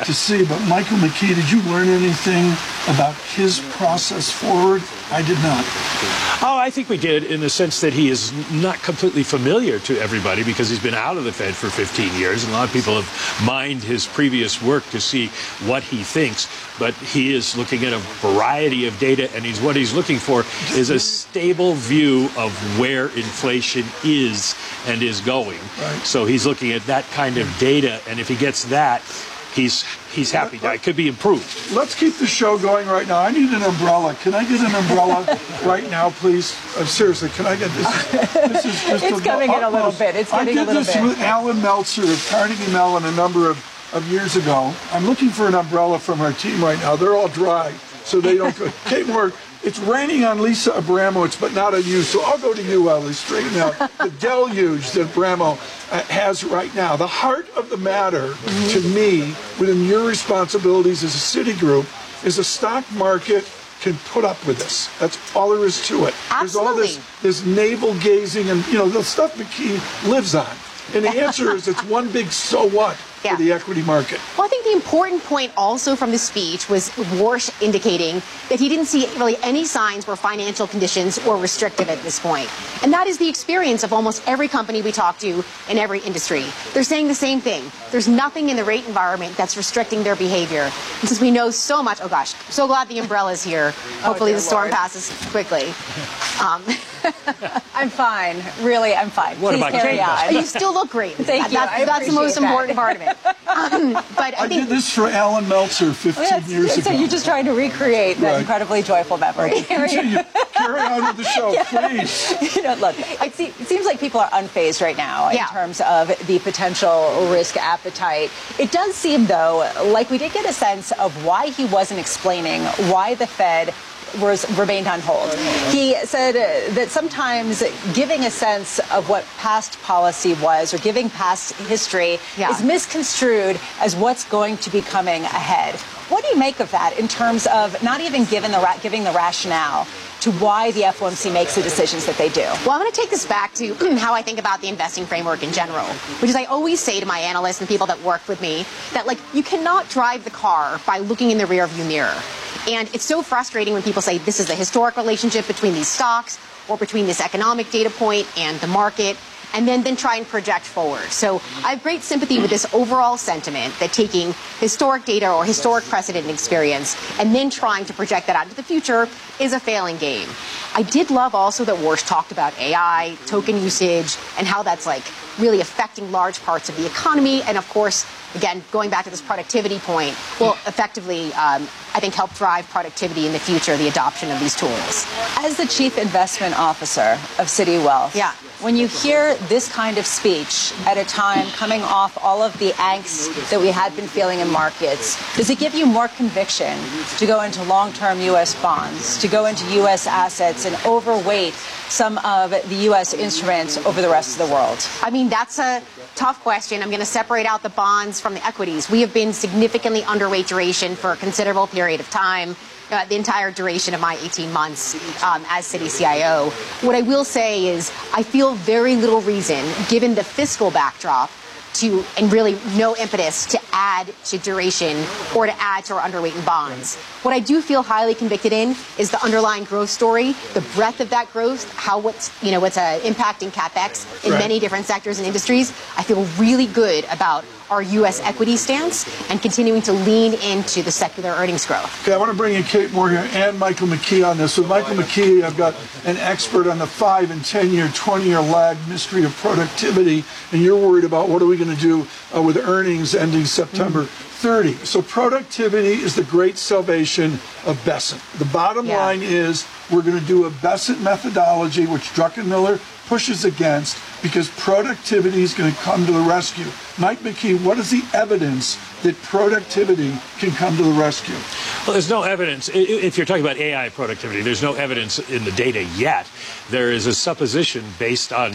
to see, but Michael McKee, did you learn anything about his process forward? I did not. Oh, I think we did, in the sense that he is not completely familiar to everybody because he's been out of the Fed for 15 years, and a lot of people have mined his previous work to see what he thinks. But he is looking at a variety of data, and what he's looking for is a stable view of where inflation is and is going. Right. So he's looking at that kind of data, and if he gets that, he's happy. Now, it could be improved. Let's keep the show going right now. I need an umbrella. Can I get an umbrella right now, please? Seriously, can I get this? This is just it's coming in a little bit. It's getting a little bit. I did this with Alan Meltzer of Carnegie Mellon a number of years ago. I'm looking for an umbrella from our team right now. They're all dry, so they don't go. Kate Moore, it's raining on Lisa Abramowitz, but not on you, so I'll go to you, Ellie. Straighten out the deluge that Abramo has right now. The heart of the matter, to me, within your responsibilities as a Citigroup, is a stock market can put up with this. That's all there is to it. Absolutely. There's all this navel gazing and, the stuff McKee lives on. And the answer is it's one big so what for the equity market. Well, I think the important point also from the speech was Warsh indicating that he didn't see really any signs where financial conditions were restrictive at this point. And that is the experience of almost every company we talk to in every industry. They're saying the same thing. There's nothing in the rate environment that's restricting their behavior. And since we know so much, oh gosh, I'm so glad the umbrella's here. Hopefully the storm passes quickly. I'm fine. Really, I'm fine. What Please about carry on. You still look great. Thank you. That's the most important part of it. But I did this for Alan Meltzer 15 years ago. So you're just trying to recreate that incredibly joyful memory. Continue. Carry on with the show, please. Look, it seems like people are unfazed right now in terms of the potential risk appetite. It does seem, though, like we did get a sense of why he wasn't explaining why the Fed remained on hold. He said that sometimes giving a sense of what past policy was or giving past history is misconstrued as what's going to be coming ahead. What do you make of that in terms of not even giving the rationale to why the FOMC makes the decisions that they do? Well, I'm going to take this back to how I think about the investing framework in general, which is I always say to my analysts and people that work with me that, you cannot drive the car by looking in the rearview mirror. And it's so frustrating when people say this is the historic relationship between these stocks or between this economic data point and the market, and then try and project forward. So I have great sympathy with this overall sentiment that taking historic data or historic precedent and experience and then trying to project that out into the future is a failing game. I did love also that Warsh talked about AI, token usage, and how that's really affecting large parts of the economy. And of course, again, going back to this productivity point, will effectively, I think, help drive productivity in the future, the adoption of these tools. As the Chief Investment Officer of Citi Wealth, when you hear this kind of speech at a time coming off all of the angst that we had been feeling in markets, does it give you more conviction to go into long-term U.S. bonds, to go into U.S. assets and overweight some of the U.S. instruments over the rest of the world? I mean, that's a tough question. I'm going to separate out the bonds from the equities. We have been significantly underweight duration for a considerable period of time. The entire duration of my 18 months as Citi CIO. What I will say is I feel very little reason, given the fiscal backdrop, and really no impetus to add to duration or to add to our underweight in bonds. What I do feel highly convicted in is the underlying growth story, the breadth of that growth, how what's impacting CapEx in many different sectors and industries. I feel really good about our U.S. equity stance and continuing to lean into the secular earnings growth. Okay, I want to bring in Kate Moore here and Michael McKee on this. With Michael McKee, I've got an expert on the 5 and 10-year, 20-year lag mystery of productivity, and you're worried about what are we going to do with earnings ending September 30. So productivity is the great salvation of Bessent. The bottom line is we're going to do a Bessent methodology, which Druckenmiller pushes against, because productivity is going to come to the rescue. Mike McKee, what is the evidence that productivity can come to the rescue? Well, there's no evidence. If you're talking about AI productivity, there's no evidence in the data yet. There is a supposition based on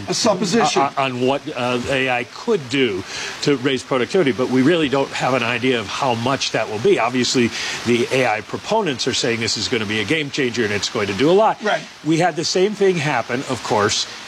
on what AI could do to raise productivity, but we really don't have an idea of how much that will be. Obviously, the AI proponents are saying this is going to be a game changer and it's going to do a lot. Right. We had the same thing happen, of course,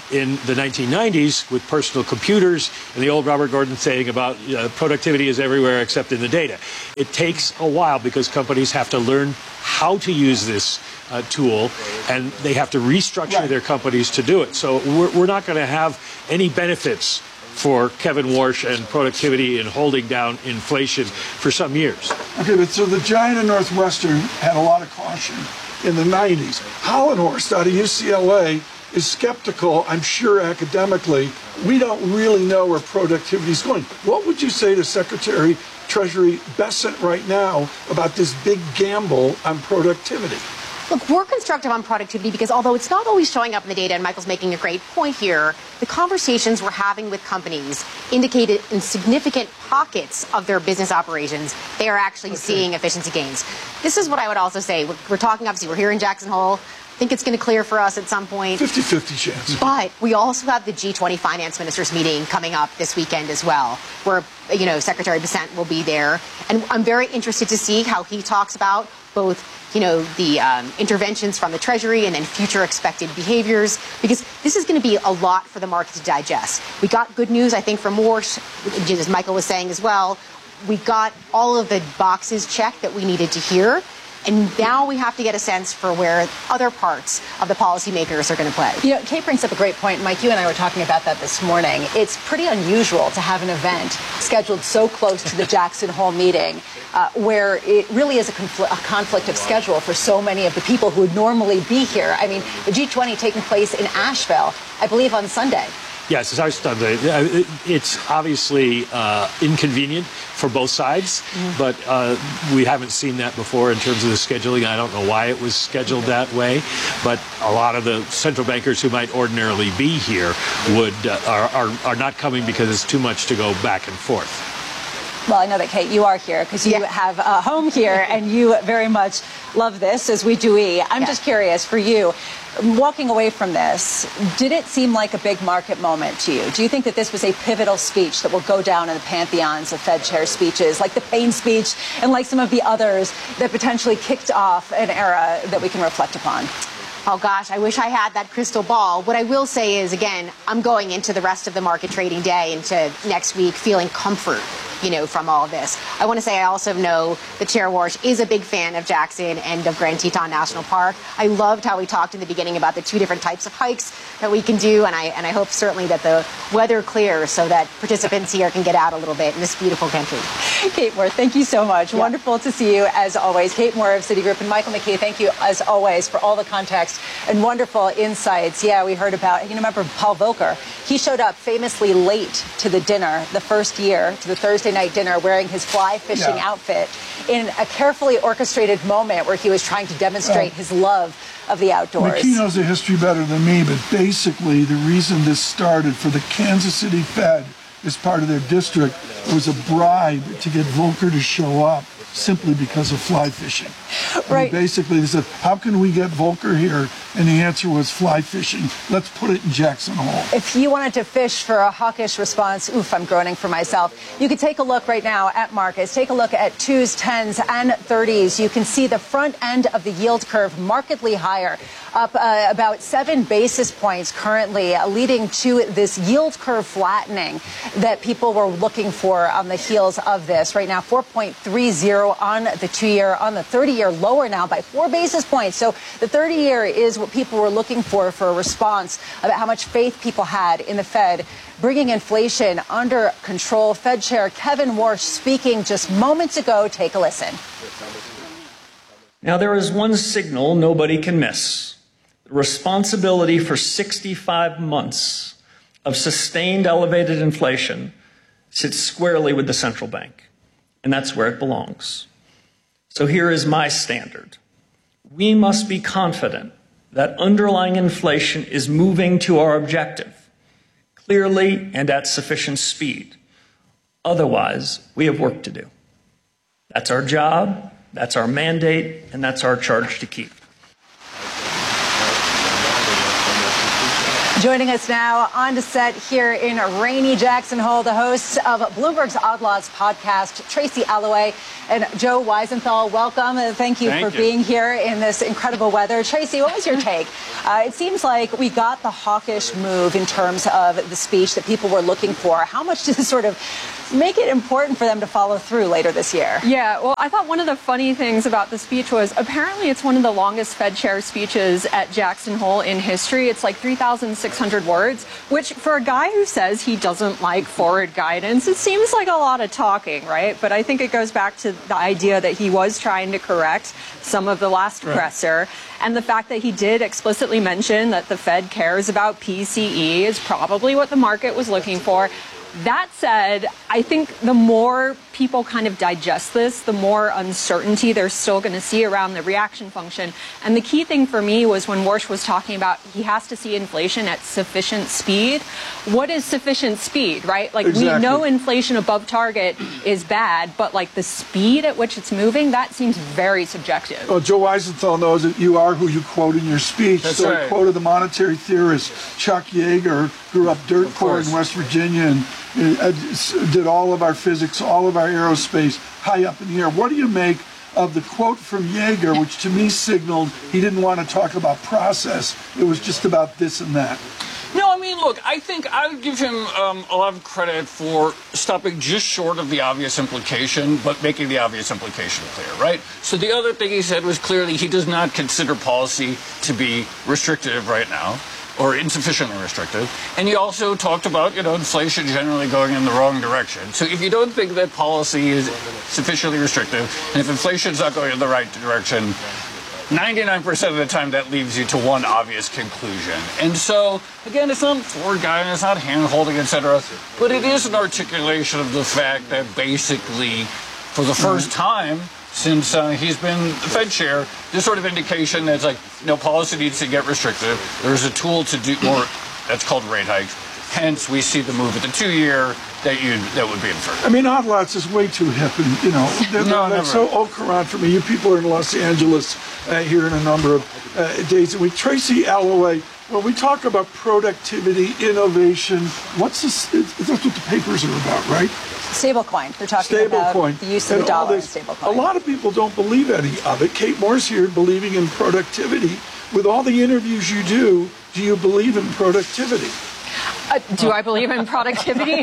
in the 1990s with personal computers and the old Robert Gordon saying about productivity is everywhere except in the data. It takes a while because companies have to learn how to use this tool, and they have to restructure their companies to do it. So we're not going to have any benefits for Kevin Warsh and productivity in holding down inflation for some years. Okay, but so the giant of Northwestern had a lot of caution in the 90s. Hollenhorst out of UCLA is skeptical, I'm sure academically. We don't really know where productivity is going. What would you say to Secretary Treasury Bessent right now about this big gamble on productivity? Look, we're constructive on productivity because although it's not always showing up in the data, and Michael's making a great point here, the conversations we're having with companies indicated in significant pockets of their business operations, they are actually seeing efficiency gains. This is what I would also say. We're talking, obviously, we're here in Jackson Hole. I think it's going to clear for us at some point. 50-50 chance. But we also have the G20 finance ministers meeting coming up this weekend as well, where, Secretary Bessent will be there. And I'm very interested to see how he talks about both, the interventions from the Treasury and then future expected behaviors, because this is going to be a lot for the market to digest. We got good news, I think, from Warsh, as Michael was saying as well. We got all of the boxes checked that we needed to hear. And now we have to get a sense for where other parts of the policymakers are going to play. Kate brings up a great point. Mike, you and I were talking about that this morning. It's pretty unusual to have an event scheduled so close to the Jackson Hole meeting where it really is a conflict of schedule for so many of the people who would normally be here. I mean, the G20 taking place in Asheville, I believe, on Sunday. Yes, it's our Sunday. It's obviously inconvenient for both sides, but we haven't seen that before in terms of the scheduling. I don't know why it was scheduled that way, but a lot of the central bankers who might ordinarily be here are not coming because it's too much to go back and forth. Well, I know that, Kate, you are here because you have a home here and you very much love this, as we do we. I'm just curious, for you, walking away from this, did it seem like a big market moment to you? Do you think that this was a pivotal speech that will go down in the pantheons of Fed chair speeches, like the Payne speech and like some of the others that potentially kicked off an era that we can reflect upon? Oh, gosh, I wish I had that crystal ball. What I will say is, again, I'm going into the rest of the market trading day, into next week, feeling comfort, from all of this. I want to say I also know that Chair Warsh is a big fan of Jackson and of Grand Teton National Park. I loved how we talked in the beginning about the two different types of hikes that we can do, and I hope certainly that the weather clears so that participants here can get out a little bit in this beautiful country. Kate Moore, thank you so much. Wonderful to see you, as always. Kate Moore of Citigroup and Michael McKee, thank you, as always, for all the context and wonderful insights. Yeah, we heard about, remember Paul Volcker? He showed up famously late to the dinner, the first year, to the Thursday night dinner, wearing his fly fishing outfit in a carefully orchestrated moment where he was trying to demonstrate his love of the outdoors. McKee knows the history better than me, but basically the reason this started for the Kansas City Fed as part of their district was a bribe to get Volcker to show up simply because of fly fishing. Right. Basically, they said, how can we get Volcker here? And the answer was fly fishing. Let's put it in Jackson Hole. If you wanted to fish for a hawkish response, oof, I'm groaning for myself. You can take a look right now at markets. Take a look at 2s, 10s, and 30s. You can see the front end of the yield curve markedly higher, up about 7 basis points currently, leading to this yield curve flattening that people were looking for on the heels of this. Right now, 4.30 on the 2-year, on the 30-year lower now by 4 basis points. So the 30-year is what people were looking for a response about how much faith people had in the Fed bringing inflation under control. Fed Chair Kevin Warsh speaking just moments ago. Take a listen. Now, there is one signal nobody can miss. The responsibility for 65 months of sustained elevated inflation sits squarely with the central bank. And that's where it belongs. So here is my standard. We must be confident that underlying inflation is moving to our objective, clearly and at sufficient speed. Otherwise, we have work to do. That's our job, that's our mandate, and that's our charge to keep. Joining us now on to set here in rainy Jackson Hole, the hosts of Bloomberg's Odd Lots podcast, Tracy Alloway and Joe Weisenthal. Welcome. Thank you for being here in this incredible weather. Tracy, what was your take? It seems like we got the hawkish move in terms of the speech that people were looking for. How much does this sort of make it important for them to follow through later this year? Yeah, well, I thought one of the funny things about the speech was apparently it's one of the longest Fed chair speeches at Jackson Hole in history. It's like 3,600 words, which for a guy who says he doesn't like forward guidance, it seems like a lot of talking, right? But I think it goes back to the idea that he was trying to correct some of the last presser, and the fact that he did explicitly mention that the Fed cares about PCE is probably what the market was looking for. That said, I think the more people kind of digest this, the more uncertainty they're still going to see around the reaction function. And the key thing for me was when Warsh was talking about he has to see inflation at sufficient speed. What is sufficient speed, right? Like we know inflation above target is bad, but like the speed at which it's moving, that seems very subjective. Well, Joe Weisenthal knows that you are who you quote in your speech. That's so right. He quoted the monetary theorist Chuck Yeager, grew up dirt poor in West Virginia, and did all of our physics, all of our aerospace high up in the air. What do you make of the quote from Yeager, which to me signaled he didn't want to talk about process, it was just about this and that? No, I mean, look, I think I would give him a lot of credit for stopping just short of the obvious implication, but making the obvious implication clear, right? So the other thing he said was clearly he does not consider policy to be restrictive right now, or insufficiently restrictive. And he also talked about, inflation generally going in the wrong direction. So if you don't think that policy is sufficiently restrictive, and if inflation's not going in the right direction, 99% of the time that leaves you to one obvious conclusion. And so, again, it's not forward guidance, it's not hand-holding, etc., but it is an articulation of the fact that basically, for the first time since he's been the Fed chair, this sort of indication that's like, policy needs to get restrictive. There's a tool to do more, that's called rate hikes. Hence, we see the move at the 2-year that would be inferred. I mean, Odd Lots is way too hip, and that's so au courant for me. You people are in Los Angeles here in a number of days a week. Tracy Alloway, when we talk about productivity, innovation, that's what the papers are about, right? Stablecoin. They're talking about the use of the dollar in stablecoin. A lot of people don't believe any of it. Kate Moore's here believing in productivity. With all the interviews you do you believe in productivity? Do I believe in productivity?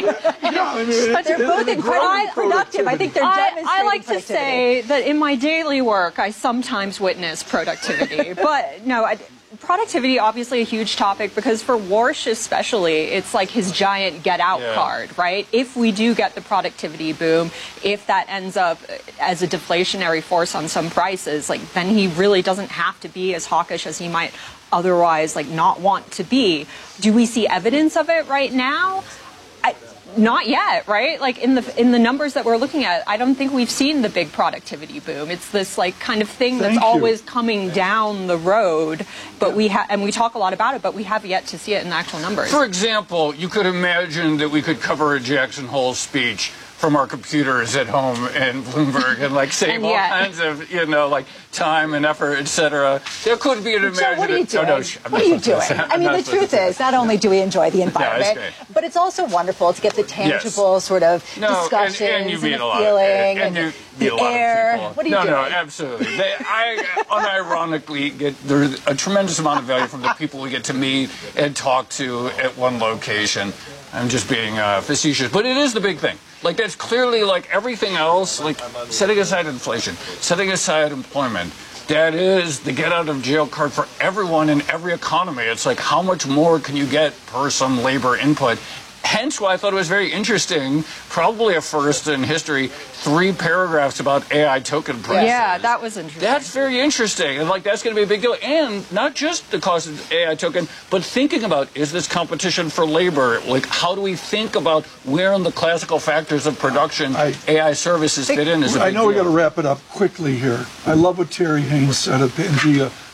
But they're both incredibly productive. I think they're demonstrating I like to say that in my daily work, I sometimes witness productivity. But no, productivity, obviously a huge topic, because for Warsh especially, it's like his giant get out card, right? If we do get the productivity boom, if that ends up as a deflationary force on some prices, then he really doesn't have to be as hawkish as he might otherwise not want to be. Do we see evidence of it right now? Not yet, right? In the numbers that we're looking at, I don't think we've seen the big productivity boom. It's this kind of thing that's always coming down the road, but we talk a lot about it, but we have yet to see it in the actual numbers. For example, you could imagine that we could cover a Jackson Hole speech from our computers at home in Bloomberg and save all kinds of time and effort, etc. There could be an imagination. What are you doing? What are you doing? I mean, the truth is, not only do we enjoy the environment, but it's also wonderful to get the tangible sort of discussions and you meet the a lot feeling and you meet a lot of people. What are you doing? No, absolutely. I unironically get there's a tremendous amount of value from the people we get to meet and talk to at one location. I'm just being facetious, but it is the big thing. That's clearly everything else, setting aside inflation, setting aside employment. That is the get out of jail card for everyone in every economy. It's how much more can you get per some labor input? Hence why I thought it was very interesting, probably a first in history, 3 paragraphs about AI token prices. Yeah, that was interesting. That's very interesting. And that's going to be a big deal. And not just the cost of AI token, but thinking about, is this competition for labor? How do we think about where in the classical factors of production AI services fit in? I know we got to wrap it up quickly here. I love what Terry Haynes said of Pangea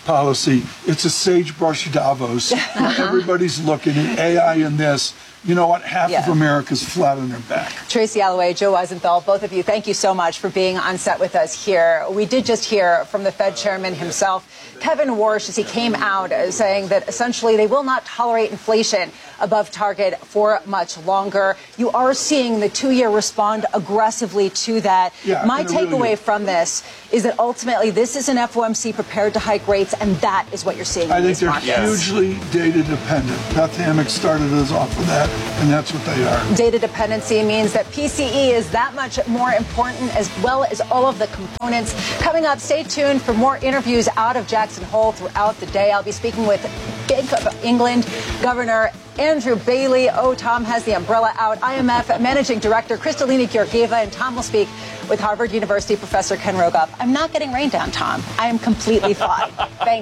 policy. It's a sagebrush Davos. Everybody's looking at AI in this. You know what? Half of America's flat on their back. Tracy Alloway, Joe Weisenthal, both of you, thank you so much for being on set with us here. We did just hear from the Fed chairman himself, Kevin Warsh, as he came out saying that essentially they will not tolerate inflation above target for much longer. You are seeing the 2-year respond aggressively to that. My takeaway from this is that ultimately this is an FOMC prepared to hike rates, and that is what you're seeing I in think these they're markets. hugely data dependent. Beth Hammack started us off with that, and that's what they are. Data dependency means that PCE is that much more important, as well as all of the components. Coming up, stay tuned for more interviews out of Jackson Hole throughout the day. I'll be speaking with Bank of England Governor Andrew Bailey. Oh, Tom has the umbrella out. IMF Managing Director Kristalina Georgieva, and Tom will speak with Harvard University Professor Ken Rogoff. I'm not getting rained on, Tom. I am completely fine. Thank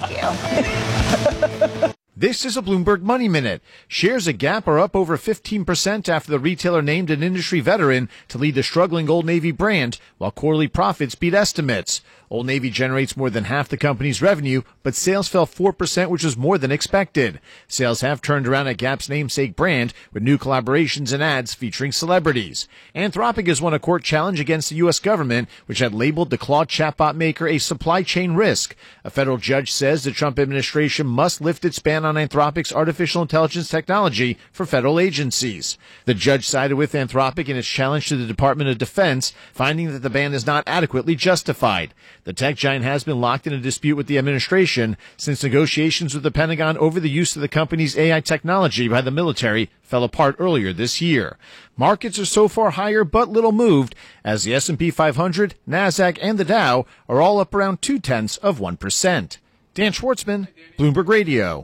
you. This is a Bloomberg Money Minute. Shares at Gap are up over 15% after the retailer named an industry veteran to lead the struggling Old Navy brand, while quarterly profits beat estimates. Old Navy generates more than half the company's revenue, but sales fell 4%, which was more than expected. Sales have turned around at Gap's namesake brand with new collaborations and ads featuring celebrities. Anthropic has won a court challenge against the U.S. government, which had labeled the Claude chatbot maker a supply chain risk. A federal judge says the Trump administration must lift its ban on Anthropic's artificial intelligence technology for federal agencies. The judge sided with Anthropic in its challenge to the Department of Defense, finding that the ban is not adequately justified. The tech giant has been locked in a dispute with the administration since negotiations with the Pentagon over the use of the company's AI technology by the military fell apart earlier this year. Markets are so far higher but little moved, as the S&P 500, NASDAQ, and the Dow are all up around 0.2%. Dan Schwartzman, Bloomberg Radio.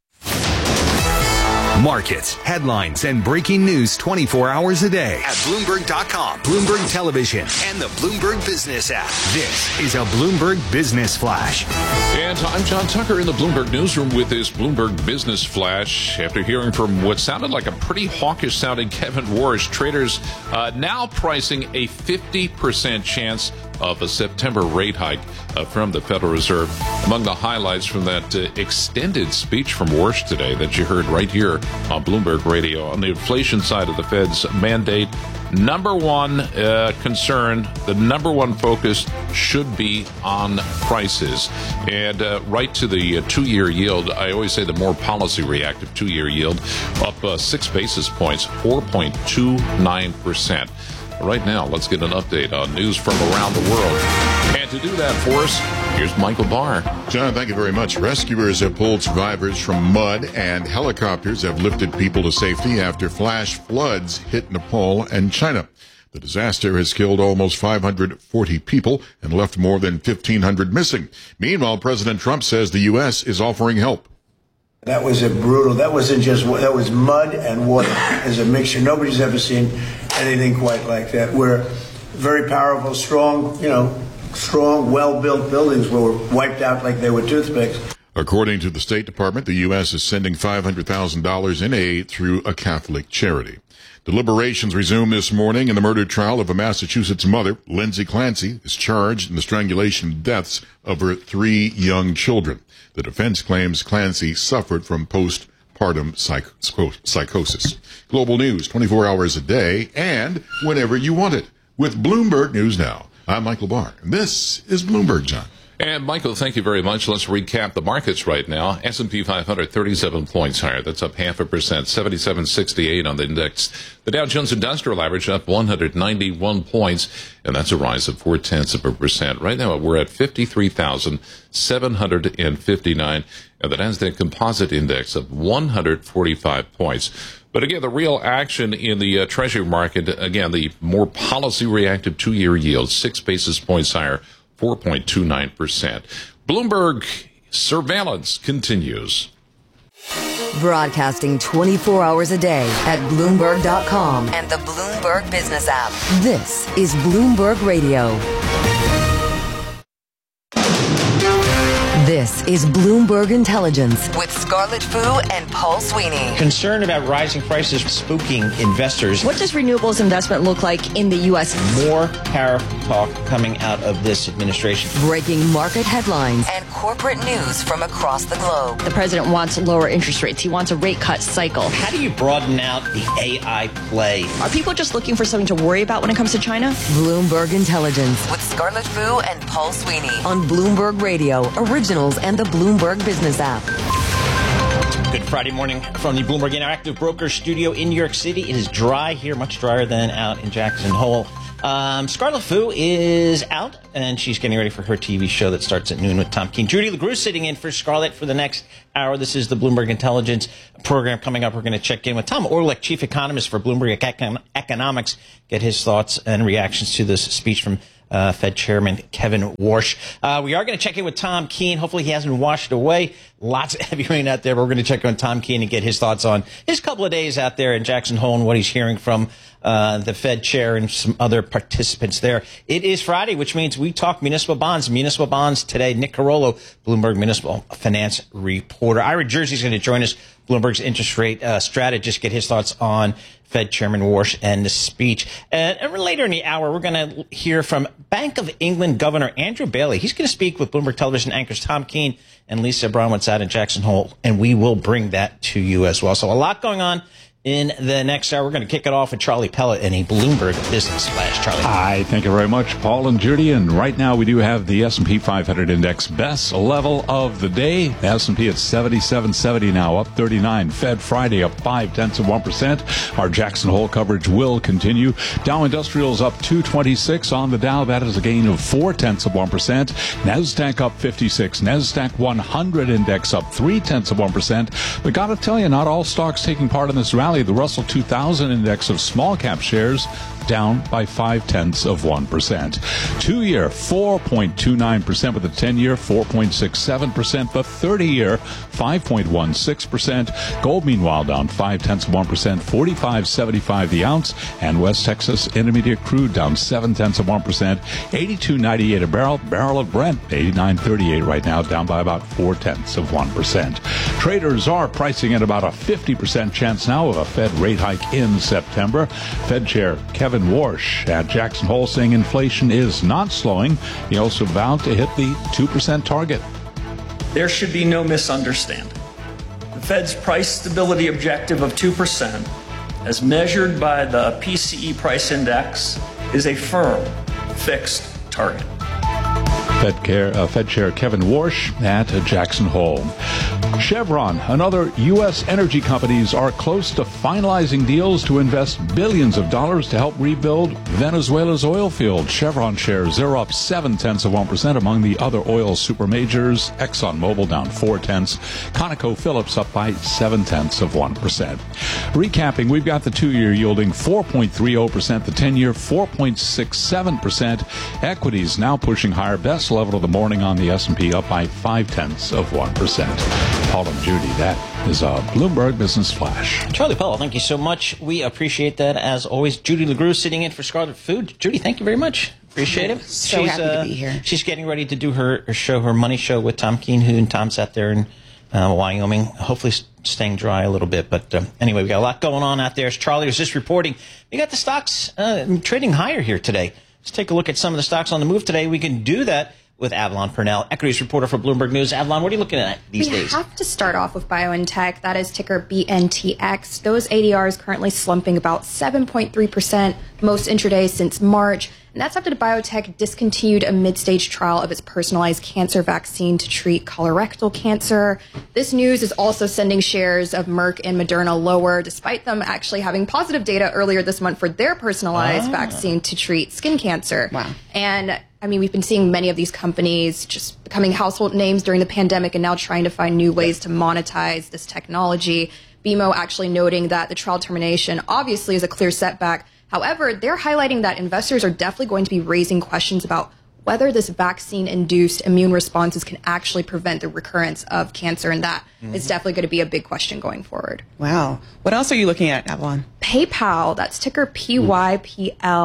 Markets, headlines, and breaking news 24 hours a day at Bloomberg.com, Bloomberg Television, and the Bloomberg Business app. This is a Bloomberg Business Flash. And I'm John Tucker in the Bloomberg Newsroom with this Bloomberg Business Flash. After hearing from what sounded like a pretty hawkish-sounding Kevin Warsh, traders now pricing a 50% chance of a September rate hike from the Federal Reserve. Among the highlights from that extended speech from Warsh today that you heard right here on Bloomberg Radio. On the inflation side of the Fed's mandate, number one concern, the number one focus should be on prices. And right to the 2-year yield, I always say the more policy reactive 2-year yield, up 6 basis points, 4.29%. Right now, let's get an update on news from around the world. And to do that for us, here's Michael Barr. John, thank you very much. Rescuers have pulled survivors from mud, and helicopters have lifted people to safety after flash floods hit Nepal and China. The disaster has killed almost 540 people and left more than 1,500 missing. Meanwhile, President Trump says the U.S. is offering help. That was that wasn't just, that was mud and water as a mixture. Nobody's ever seen anything quite like that. We're very powerful, strong, well-built buildings were wiped out like they were toothpicks. According to the State Department, the U.S. is sending $500,000 in aid through a Catholic charity. Deliberations resumed this morning in the murder trial of a Massachusetts mother. Lindsay Clancy is charged in the strangulation deaths of her 3 young children. The defense claims Clancy suffered from postpartum psychosis. Global news 24 hours a day and whenever you want it with Bloomberg News Now. I'm Michael Barr, and this is Bloomberg, John. And Michael, thank you very much. Let's recap the markets right now. S&P 500, 37 points higher. That's up 0.5%, 77.68 on the index. The Dow Jones Industrial Average up 191 points, and that's a rise of 0.4%. Right now, we're at 53,759, and the Nasdaq Composite Index of 145 points. But again, the real action in the Treasury market, again, the more policy-reactive 2-year yield, 6 basis points higher, 4.29%. Bloomberg surveillance continues. Broadcasting 24 hours a day at Bloomberg.com and the Bloomberg Business app. This is Bloomberg Radio. This is Bloomberg Intelligence with Scarlett Fu and Paul Sweeney. Concern about rising prices spooking investors. What does renewables investment look like in the U.S.? More tariff talk coming out of this administration. Breaking market headlines and corporate news from across the globe. The president wants lower interest rates. He wants a rate cut cycle. How do you broaden out the AI play? Are people just looking for something to worry about when it comes to China? Bloomberg Intelligence with Scarlett Fu and Paul Sweeney on Bloomberg Radio, Originals, and the Bloomberg Business app. Good Friday morning from the Bloomberg Interactive Brokers studio in New York City. It is dry here, much drier than out in Jackson Hole. Scarlett Fu is out, and she's getting ready for her TV show that starts at noon with Tom Keene. Judy LaGrue sitting in for Scarlett for the next hour. This is the Bloomberg Intelligence program. Coming up, we're going to check in with Tom Orlik, chief economist for Bloomberg Economics, get his thoughts and reactions to this speech from Fed Chairman Kevin Warsh. We are going to check in with Tom Keene. Hopefully he hasn't washed away. Lots of heavy rain out there, but we're going to check in with Tom Keene and get his thoughts on his couple of days out there in Jackson Hole and what he's hearing from the Fed chair and some other participants there. It is Friday, which means we talk municipal bonds. Municipal bonds today. Nick Carollo, Bloomberg Municipal Finance Reporter. Ira Jersey is going to join us, Bloomberg's interest rate strategist, get his thoughts on Fed Chairman Warsh and the speech. And later in the hour, we're going to hear from Bank of England Governor Andrew Bailey. He's going to speak with Bloomberg Television anchors Tom Keene and Lisa Bronwitz out in Jackson Hole, and we will bring that to you as well. So a lot going on in the next hour. We're going to kick it off with Charlie Pellet in a Bloomberg Business Flash. Charlie. Hi, thank you very much, Paul and Judy. And right now we do have the S&P 500 index best level of the day. The S&P at 7770 now, up 39. Fed Friday up 0.5%. Our Jackson Hole coverage will continue. Dow Industrials up 226 on the Dow. That is a gain of 0.4%. Nasdaq up 56. Nasdaq 100 index up 0.3%. But got to tell you, not all stocks taking part in this rally. The Russell 2000 index of small cap shares down by 0.5%. 2-year 4.29%, with the 10-year 4.67%, the 30-year 5.16%. Gold meanwhile down 0.5%, $45.75 the ounce, and West Texas Intermediate crude down 0.7%, $82.98 a barrel. Barrel of Brent $89.38 right now, down by about 0.4%. Traders are pricing at about a 50% chance now of a Fed rate hike in September. Fed Chair Kevin Warsh at Jackson Hole saying inflation is not slowing. He also vowed to hit the 2% target. There should be no misunderstanding. The Fed's price stability objective of 2%, as measured by the PCE price index, is a firm, fixed target. Fed Chair Kevin Warsh at Jackson Hole. Chevron and other U.S. energy companies are close to finalizing deals to invest billions of dollars to help rebuild Venezuela's oil field. Chevron shares, they're up 0.7% among the other oil supermajors. ExxonMobil down 0.4. ConocoPhillips up by 0.7%. Recapping, we've got the 2-year yielding 4.30%, the 10-year 4.67%. Equities now pushing higher, best level of the morning on the S&P, up by 0.5%. Paul and Judy, that is a Bloomberg Business Flash. Charlie Powell, thank you so much. We appreciate that as always. Judy LaGrue sitting in for Scarlett Fu. Judy, thank you very much. Appreciate it. So happy to be here. She's getting ready to do her show, her money show with Tom Keene, who Tom's out there in Wyoming, hopefully staying dry a little bit. But anyway, we got a lot going on out there. As Charlie was just reporting, we got the stocks trading higher here today. Let's take a look at some of the stocks on the move today. We can do that with Avalon Purnell, equities reporter for Bloomberg News. Avalon, what are you looking at these days? We have to start off with BioNTech. That is ticker BNTX. Those ADRs currently slumping about 7.3%, most intraday since March. And that's after the biotech discontinued a mid-stage trial of its personalized cancer vaccine to treat colorectal cancer. This news is also sending shares of Merck and Moderna lower, despite them actually having positive data earlier this month for their personalized vaccine to treat skin cancer. Wow. And I mean, we've been seeing many of these companies just becoming household names during the pandemic and now trying to find new ways to monetize this technology. BMO actually noting that the trial termination obviously is a clear setback. However, they're highlighting that investors are definitely going to be raising questions about whether this vaccine-induced immune responses can actually prevent the recurrence of cancer, and that is definitely going to be a big question going forward. Wow. What else are you looking at, Avalon? PayPal, that's ticker PYPL.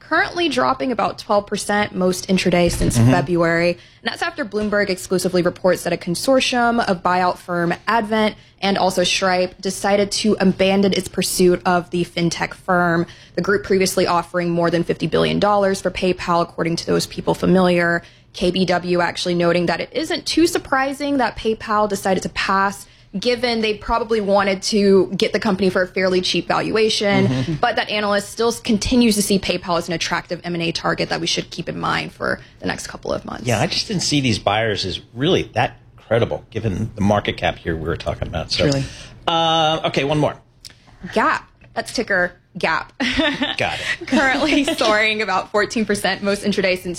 currently dropping about 12% most intraday since February. And that's after Bloomberg exclusively reports that a consortium of buyout firm Advent and also Stripe decided to abandon its pursuit of the fintech firm. The group previously offering more than $50 billion for PayPal, according to those people familiar. KBW actually noting that it isn't too surprising that PayPal decided to pass, given they probably wanted to get the company for a fairly cheap valuation, but that analyst still continues to see PayPal as an attractive M&A target that we should keep in mind for the next couple of months. Yeah, I just didn't see these buyers as really that credible, given the market cap here we were talking about. So, Truly. Okay, one more. Gap. That's ticker Gap. Got it. Currently soaring about 14% most intraday since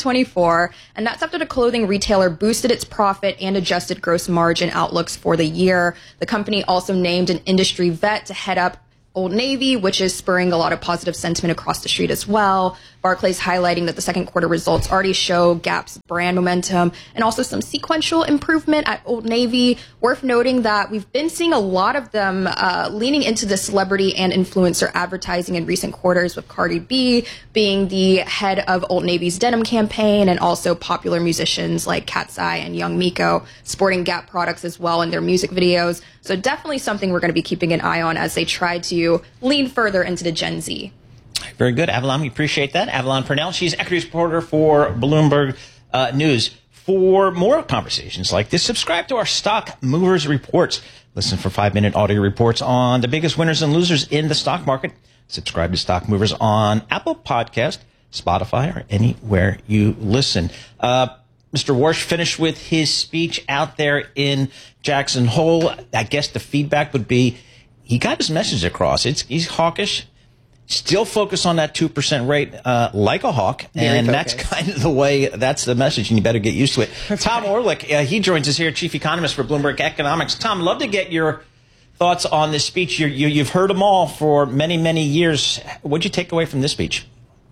2024. And that's after the clothing retailer boosted its profit and adjusted gross margin outlooks for the year. The company also named an industry vet to head up Old Navy, which is spurring a lot of positive sentiment across the street as well. Barclays highlighting that the second quarter results already show Gap's brand momentum and also some sequential improvement at Old Navy. Worth noting that we've been seeing a lot of them leaning into the celebrity and influencer advertising in recent quarters, with Cardi B being the head of Old Navy's denim campaign, and also popular musicians like Cat's Eye and Young Miko sporting Gap products as well in their music videos. So definitely something we're going to be keeping an eye on as they try to lean further into the Gen Z. Very good, Avalon. We appreciate that. Avalon Purnell, she's equities reporter for Bloomberg News. For more conversations like this, subscribe to our Stock Movers Reports. Listen for 5-minute audio reports on the biggest winners and losers in the stock market. Subscribe to Stock Movers on Apple Podcast, Spotify, or anywhere you listen. Mr. Warsh finished with his speech out there in Jackson Hole. I guess the feedback would be he got his message across. He's hawkish. Still focus on that 2% rate like a hawk, and that's kind of the way, that's the message, and you better get used to it. Tom Orlick, he joins us here, chief economist for Bloomberg Economics. Tom, love to get your thoughts on this speech. You've heard them all for many, many years. What'd you take away from this speech?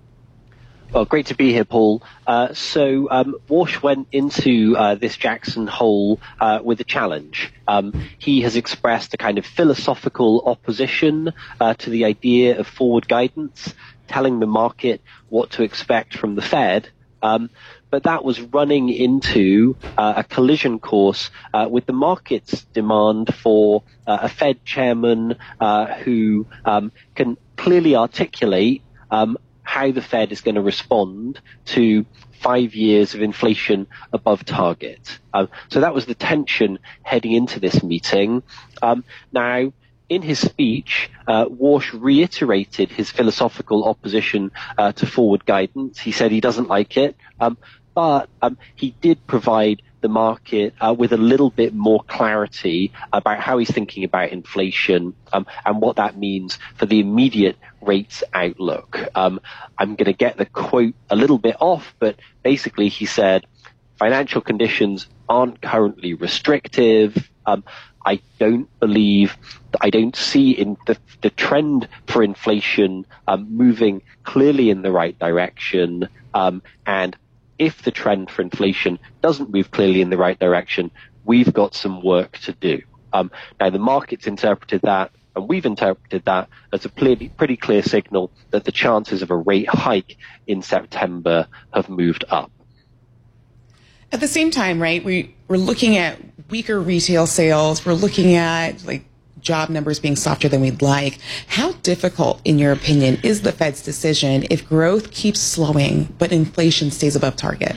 Well, great to be here, Paul. Warsh went into this Jackson Hole with a challenge. He has expressed a kind of philosophical opposition to the idea of forward guidance, telling the market what to expect from the Fed. But that was running into a collision course with the market's demand for a Fed chairman who can clearly articulate how the Fed is going to respond to 5 years of inflation above target. So that was the tension heading into this meeting. Now, in his speech, Warsh reiterated his philosophical opposition to forward guidance. He said he doesn't like it, but he did provide the market with a little bit more clarity about how he's thinking about inflation and what that means for the immediate rates outlook. I'm going to get the quote a little bit off, but basically he said, financial conditions aren't currently restrictive. I don't see in the trend for inflation moving clearly in the right direction, and if the trend for inflation doesn't move clearly in the right direction, we've got some work to do. Now, the market's interpreted that, and we've interpreted that as a pretty clear signal that the chances of a rate hike in September have moved up. At the same time, right, we're looking at weaker retail sales. We're looking at job numbers being softer than we'd like. How difficult, in your opinion, is the Fed's decision if growth keeps slowing but inflation stays above target?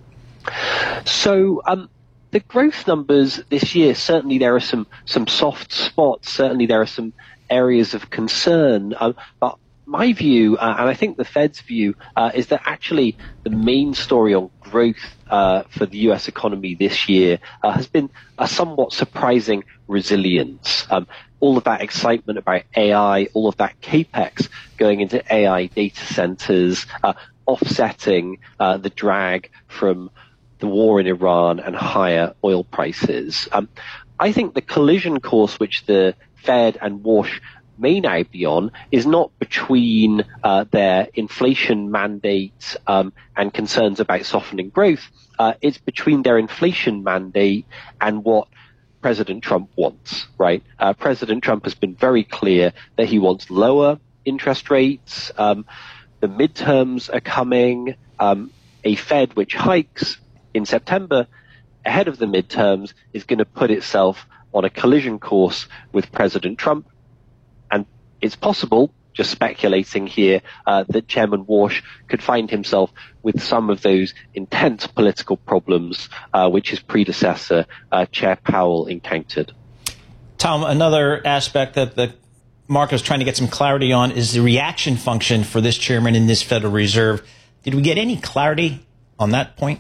So the growth numbers this year, certainly there are some soft spots. Certainly there are some areas of concern. But my view, and I think the Fed's view, is that actually the main story on growth for the U.S. economy this year has been a somewhat surprising resilience. All of that excitement about AI, all of that capex going into AI data centers, offsetting the drag from the war in Iran and higher oil prices. I think the collision course which the Fed and Warsh may now be on is not between their inflation mandate and concerns about softening growth. It's between their inflation mandate and what President Trump wants, right? President Trump has been very clear that he wants lower interest rates. The midterms are coming. A Fed which hikes in September ahead of the midterms is going to put itself on a collision course with President Trump. And it's possible, just speculating here, that Chairman Warsh could find himself with some of those intense political problems which his predecessor, Chair Powell, encountered. Tom, another aspect that the market is trying to get some clarity on is the reaction function for this chairman in this Federal Reserve. Did we get any clarity on that point?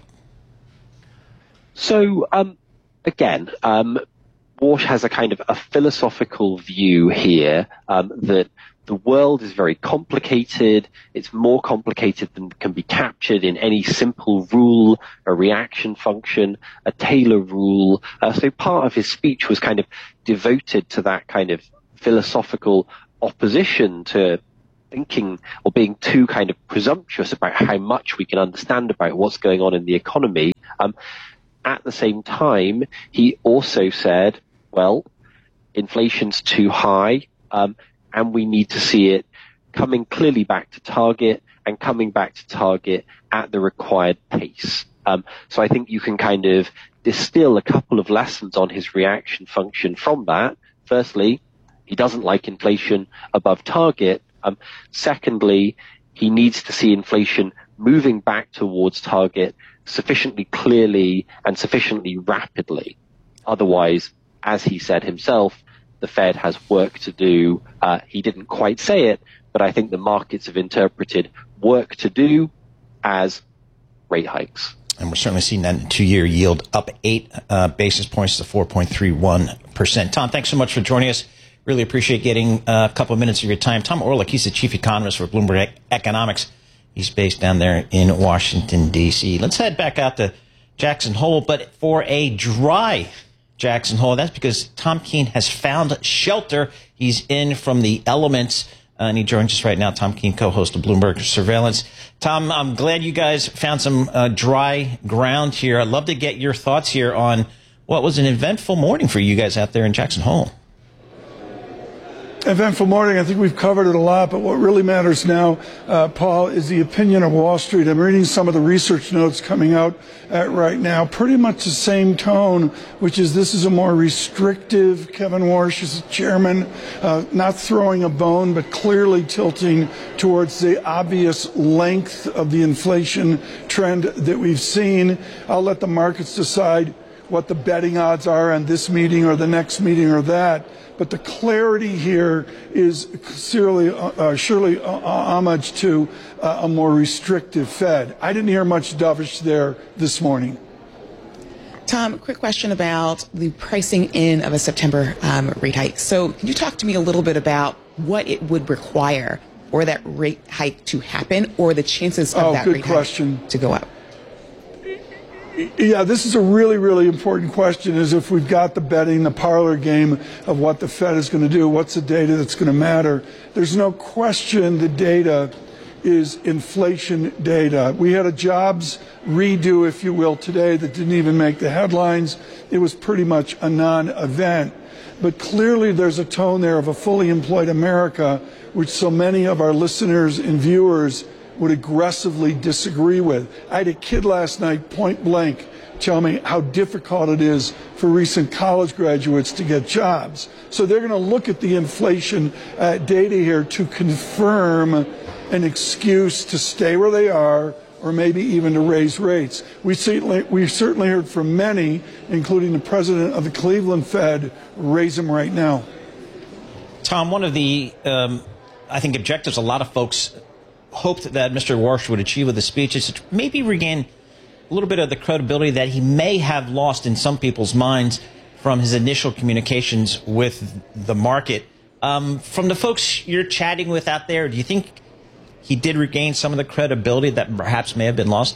So, again, Warsh has a kind of a philosophical view here that the world is very complicated. It's more complicated than can be captured in any simple rule, a reaction function, a Taylor rule. So part of his speech was kind of devoted to that kind of philosophical opposition to thinking or being too kind of presumptuous about how much we can understand about what's going on in the economy. At the same time, he also said, well, inflation's too high, and we need to see it coming clearly back to target and coming back to target at the required pace. So I think you can kind of distill a couple of lessons on his reaction function from that. Firstly, he doesn't like inflation above target. Secondly, he needs to see inflation moving back towards target sufficiently clearly and sufficiently rapidly. Otherwise, as he said himself, the Fed has work to do. He didn't quite say it, but I think the markets have interpreted work to do as rate hikes. And we're certainly seeing that 2-year yield up 8 basis points to 4.31%. Tom, thanks so much for joining us. Really appreciate getting a couple of minutes of your time. Tom Orlik, he's the chief economist for Bloomberg Economics. He's based down there in Washington, D.C. Let's head back out to Jackson Hole, but for a dry Jackson Hole. That's because Tom Keene has found shelter. He's in from the elements, and he joins us right now. Tom Keene, co-host of Bloomberg Surveillance. Tom, I'm glad you guys found some dry ground here. I'd love to get your thoughts here on what was an eventful morning for you guys out there in Jackson Hole. Eventful morning. I think we've covered it a lot, but what really matters now, Paul, is the opinion of Wall Street. I'm reading some of the research notes coming out right now. Pretty much the same tone, which is this is a more restrictive Kevin Warsh as chairman, not throwing a bone, but clearly tilting towards the obvious length of the inflation trend that we've seen. I'll let the markets decide what the betting odds are on this meeting or the next meeting or that. But the clarity here is surely homage to a more restrictive Fed. I didn't hear much dovish there this morning. Tom, quick question about the pricing in of a September rate hike. So can you talk to me a little bit about what it would require for that rate hike to happen or the chances of that rate hike to go up? Yeah, this is a really, really important question, is if we've got the betting, the parlor game of what the Fed is going to do, what's the data that's going to matter. There's no question the data is inflation data. We had a jobs redo, if you will, today that didn't even make the headlines. It was pretty much a non-event. But clearly there's a tone there of a fully employed America, which so many of our listeners and viewers would aggressively disagree with. I had a kid last night, point blank, tell me how difficult it is for recent college graduates to get jobs. So they're going to look at the inflation data here to confirm an excuse to stay where they are or maybe even to raise rates. We've certainly heard from many, including the president of the Cleveland Fed, raise them right now. Tom, one of the, I think, objectives a lot of folks hoped that Mr. Warsh would achieve with the speech is to maybe regain a little bit of the credibility that he may have lost in some people's minds from his initial communications with the market. From the folks you're chatting with out there, do you think he did regain some of the credibility that perhaps may have been lost?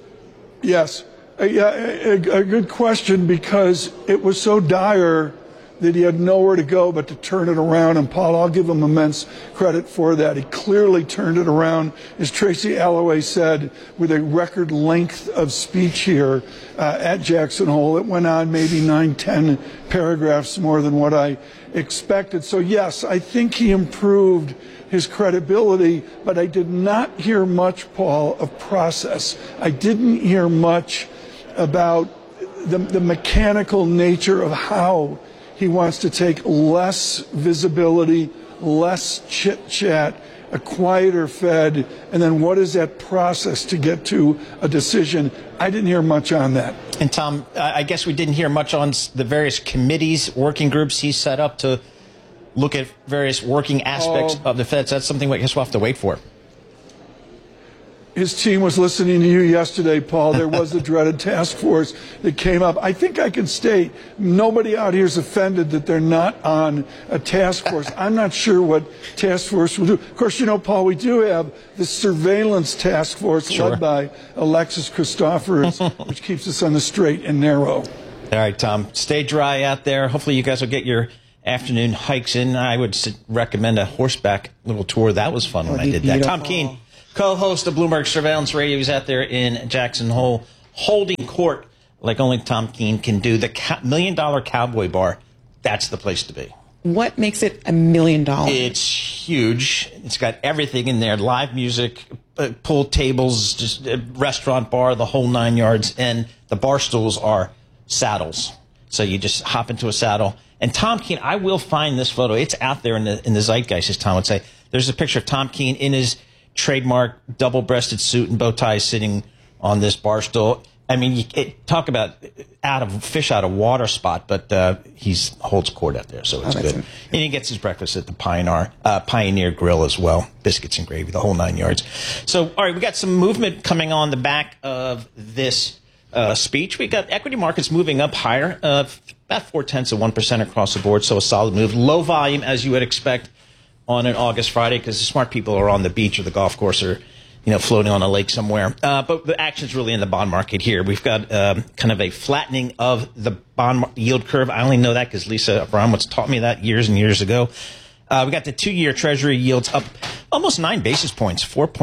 Yes. A good question, because it was so dire that he had nowhere to go but to turn it around. And Paul, I'll give him immense credit for that. He clearly turned it around, as Tracy Alloway said, with a record length of speech here at Jackson Hole. It went on maybe 9-10 paragraphs more than what I expected. So yes, I think he improved his credibility, but I did not hear much, Paul, of process. I didn't hear much about the mechanical nature of how he wants to take less visibility, less chit-chat, a quieter Fed, and then what is that process to get to a decision? I didn't hear much on that. And Tom, I guess we didn't hear much on the various committees, working groups he set up to look at various working aspects of the Fed. So that's something I guess we'll have to wait for. His team was listening to you yesterday, Paul. There was the dreaded task force that came up. I think I can state nobody out here is offended that they're not on a task force. I'm not sure what task force will do. Of course, you know, Paul, we do have the surveillance task force led by Alexis Christoforous, which keeps us on the straight and narrow. All right, Tom, stay dry out there. Hopefully you guys will get your afternoon hikes in. I would recommend a horseback little tour. That was fun when I did that. Tom Keene, co-host of Bloomberg Surveillance Radio, is out there in Jackson Hole holding court like only Tom Keene can do. The $1 Million Cowboy Bar, that's the place to be. What makes it $1 million? It's huge. It's got everything in there, live music, pool tables, just a restaurant bar, the whole 9 yards. And the bar stools are saddles. So you just hop into a saddle. And Tom Keene, I will find this photo. It's out there in the zeitgeist, as Tom would say. There's a picture of Tom Keene in his trademark double-breasted suit and bow tie sitting on this bar stool. I mean, talk about fish out of water spot, but he holds court out there, so it's good. And he gets his breakfast at the Pioneer Grill as well. Biscuits and gravy, the whole 9 yards. So, all right, we got some movement coming on the back of this speech. We got equity markets moving up higher, about 0.4% across the board, so a solid move. Low volume, as you would expect, on an August Friday because the smart people are on the beach or the golf course or, floating on a lake somewhere. But the action's really in the bond market here. We've got kind of a flattening of the bond yield curve. I only know that because Lisa Abramowitz taught me that years and years ago. We got the 2-year Treasury yields up almost 9 basis points,